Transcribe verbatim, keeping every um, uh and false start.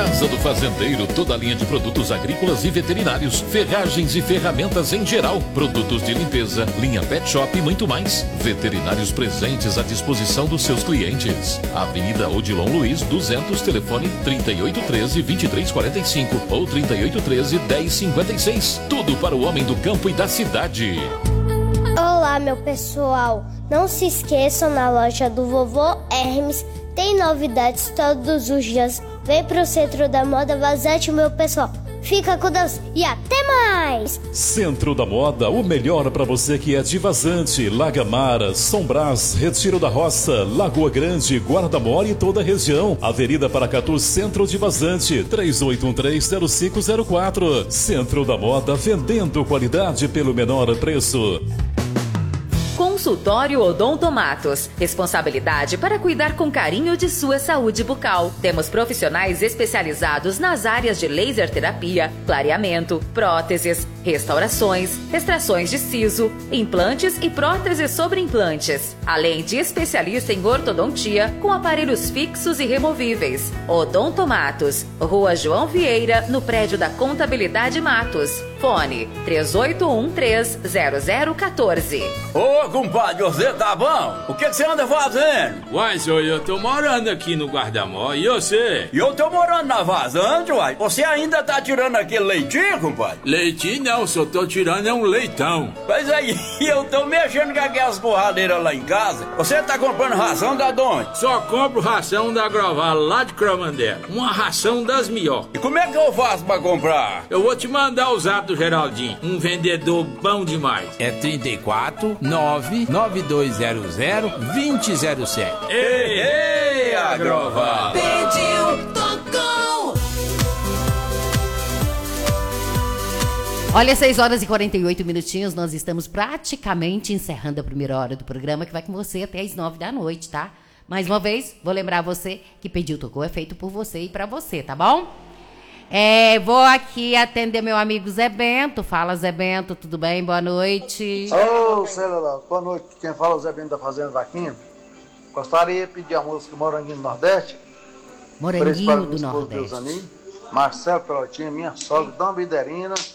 Casa do Fazendeiro, toda a linha de produtos agrícolas e veterinários, ferragens e ferramentas em geral, produtos de limpeza, linha pet shop e muito mais. Veterinários presentes à disposição dos seus clientes. Avenida Odilon Luiz, duzentos, telefone trinta e oito treze, vinte e três quarenta e cinco ou trinta e oito treze, dez cinquenta e seis. Tudo para o homem do campo e da cidade. Olá, meu pessoal. Não se esqueçam, na loja do Vovô Hermes tem novidades todos os dias. Vem pro Centro da Moda Vazante, meu pessoal. Fica com Deus e até mais! Centro da Moda, o melhor para você que é de Vazante, Lagamara, São Brás, Retiro da Roça, Lagoa Grande, Guarda-Mora e toda a região. Avenida Paracatu, Centro de Vazante, três oito um três, zero cinco zero quatro. Centro da Moda, vendendo qualidade pelo menor preço. Consultório Odontomatos. Responsabilidade para cuidar com carinho de sua saúde bucal. Temos profissionais especializados nas áreas de laser terapia, clareamento, próteses, restaurações, extrações de siso, implantes e próteses sobre implantes. Além de especialista em ortodontia com aparelhos fixos e removíveis. Odontomatos. Rua João Vieira, no prédio da Contabilidade Matos. Fone três oito um três, zero zero um quatro. Ô, compadre, você tá bom? O que, que você anda fazendo? Uai, senhor, eu tô morando aqui no Guarda-Mó, e você? E eu tô morando na Vazante, uai. Você ainda tá tirando aquele leitinho, compadre? Leitinho não, só tô tirando é um leitão. Mas aí, eu tô mexendo com aquelas borradeiras lá em casa. Você tá comprando ração da onde? Só compro ração da Groval, lá de Cromandela. Uma ração das melhores. E como é que eu faço pra comprar? Eu vou te mandar o zap do Geraldinho, um vendedor bom demais. É trinta e quatro, nove nove dois zero zero, dois zero zero sete. Ei, ei, Agroval! Pediu, tocou! Olha, seis horas e quarenta e oito minutinhos, nós estamos praticamente encerrando a primeira hora do programa, que vai com você até as nove da noite, tá? Mais uma vez, vou lembrar você que Pediu, Tocou é feito por você e pra você, tá bom? É, vou aqui atender meu amigo Zé Bento. Fala, Zé Bento, tudo bem? Boa noite. Ô, oh, Celular, boa noite. Quem fala é o Zé Bento da Fazenda Vaquinha. Gostaria de pedir a música Moranguinho do Nordeste. Moranguinho do Nordeste. Marcelo Pelotinho, minha sogra, Dona Biderina